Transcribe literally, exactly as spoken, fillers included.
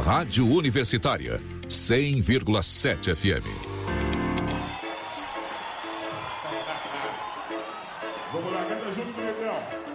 Rádio Universitária, cem vírgula sete F M. Vamos lá, canta junto com o Legal.